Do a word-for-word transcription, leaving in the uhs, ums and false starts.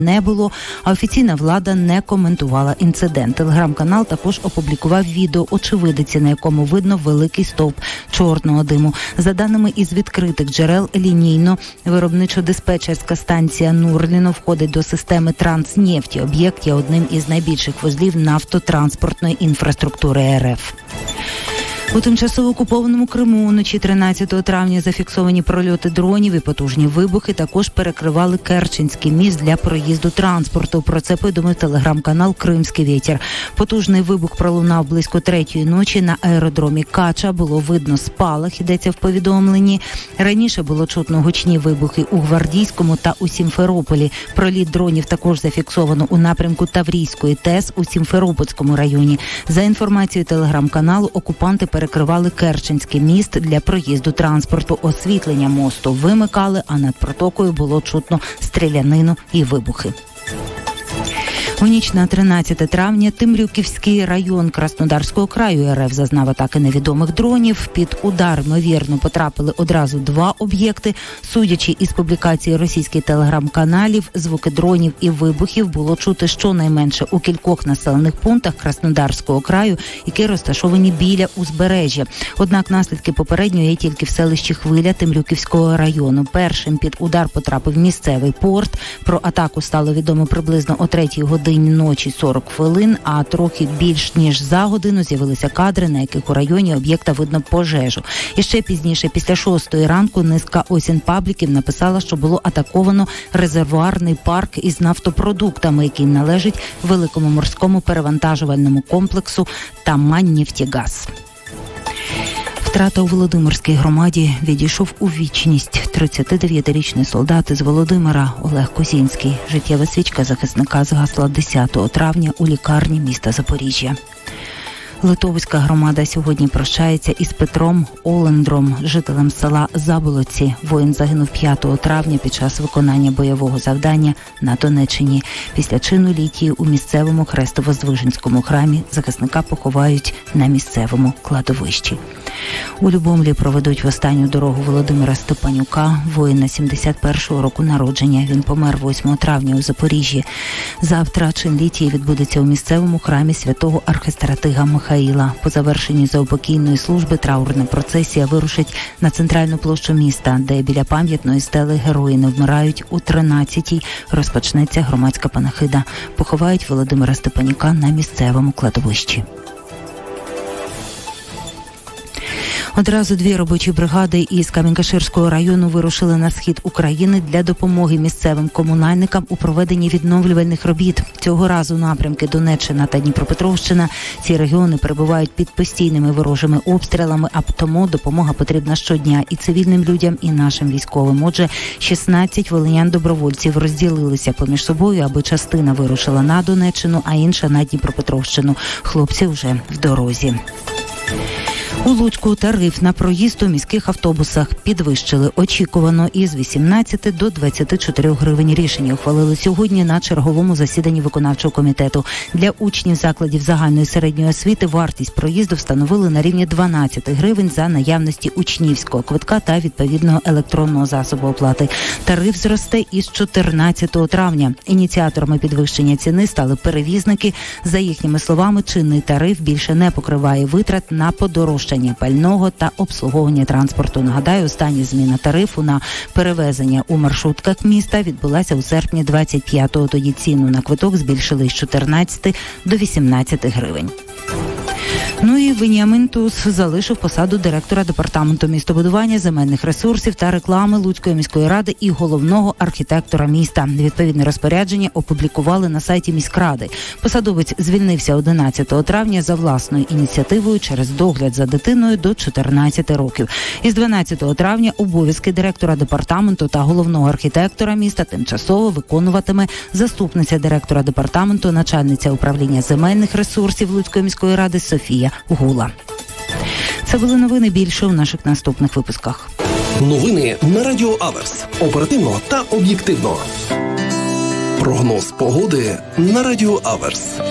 не було, а офіційна влада не коментувала інцидент. Телеграм-канал також опублікував відео очевидиці, на якому видно великий стовп чорного диму. За даними із відкритих джерел, лінійно виробничо-диспетчерська станція Нурліно входить до системи Транснефті. Об'єкт є одним із найбільших вузлів нафтотранспортної інфраструктури РФ. У тимчасово окупованому Криму уночі тринадцятого травня зафіксовані прольоти дронів і потужні вибухи також перекривали Керченський міст для проїзду транспорту. Про це повідомив телеграм-канал «Кримський вітер». Потужний вибух пролунав близько третьої ночі на аеродромі Кача. Було видно спалах, йдеться в повідомленні. Раніше було чутно гучні вибухи у Гвардійському та у Сімферополі. Проліт дронів також зафіксовано у напрямку Таврійської ТЕС у Сімферопольському районі. За інформацією телеграм-каналу, окупанти перекривали Керченський міст для проїзду транспорту. Освітлення мосту вимикали, а над протокою було чутно стрілянину і вибухи. У ніч на тринадцяте травня Темрюківський район Краснодарського краю РФ зазнав атаки невідомих дронів. Під удар, ймовірно, потрапили одразу два об'єкти. Судячи із публікації російських телеграм-каналів, звуки дронів і вибухів було чути щонайменше у кількох населених пунктах Краснодарського краю, які розташовані біля узбережжя. Однак наслідки попередньо є тільки в селищі Хвиля Темрюківського району. Першим під удар потрапив місцевий порт. Про атаку стало відомо приблизно о третій годині ночі сорок хвилин, а трохи більш ніж за годину з'явилися кадри, на яких у районі об'єкта видно пожежу. І ще пізніше, після шостої ранку, низка осінпабліків написала, що було атаковано резервуарний парк із нафтопродуктами, який належить великому морському перевантажувальному комплексу «Тамань-Нефтегаз». Втрата у Володимирській громаді відійшов у вічність. тридцятидев'ятирічний солдат із Володимира Олег Козінський. Життєва свічка захисника згасла десятого травня у лікарні міста Запоріжжя. Литовська громада сьогодні прощається із Петром Олендром, жителем села Заболоці. Воїн загинув п'ятого травня під час виконання бойового завдання на Донеччині. Після чину літії у місцевому Хрестово-Здвиженському храмі захисника поховають на місцевому кладовищі. У Любомлі проведуть в останню дорогу Володимира Степанюка, воїна сімдесят першого року народження. Він помер восьмого травня у Запоріжжі. Завтра чин літії відбудеться у місцевому храмі святого архистратига Михаїла. По завершенні заупокійної служби траурна процесія вирушить на центральну площу міста, де біля пам'ятної стели «Герої не вмирають» у тринадцятій розпочнеться громадська панахида. Поховають Володимира Степанюка на місцевому кладовищі. Одразу дві робочі бригади із Камінь-Каширського району вирушили на схід України для допомоги місцевим комунальникам у проведенні відновлювальних робіт. Цього разу напрямки Донеччина та Дніпропетровщина. Ці регіони перебувають під постійними ворожими обстрілами, а тому допомога потрібна щодня і цивільним людям, і нашим військовим. Отже, шістнадцять волинян-добровольців розділилися поміж собою, аби частина вирушила на Донеччину, а інша на Дніпропетровщину. Хлопці вже в дорозі. У Луцьку тариф на проїзд у міських автобусах підвищили очікувано із вісімнадцяти до двадцяти чотирьох гривень. Рішення ухвалили сьогодні на черговому засіданні виконавчого комітету. Для учнів закладів загальної середньої освіти вартість проїзду встановили на рівні дванадцять гривень за наявності учнівського квитка та відповідного електронного засобу оплати. Тариф зросте із чотирнадцятого травня. Ініціаторами підвищення ціни стали перевізники. За їхніми словами, чинний тариф більше не покриває витрат на подорожчання пального та обслуговування транспорту. Нагадаю, остання зміна тарифу на перевезення у маршрутках міста відбулася у серпні двадцять п'ятого. Тоді ціну на квиток збільшили з чотирнадцяти до вісімнадцяти гривень. Ну і Веніамін Туз залишив посаду директора департаменту містобудування, земельних ресурсів та реклами Луцької міської ради і головного архітектора міста. Відповідне розпорядження опублікували на сайті міськради. Посадовець звільнився одинадцятого травня за власною ініціативою через догляд за дитиною до чотирнадцяти років. Із дванадцятого травня обов'язки директора департаменту та головного архітектора міста тимчасово виконуватиме заступниця директора департаменту, начальниця управління земельних ресурсів Луцької міської ради Софія Гула. Це були новини, більше у наших наступних випусках. Новини на Радіо Аверс. Оперативно та об'єктивно. Прогноз погоди на Радіо Аверс.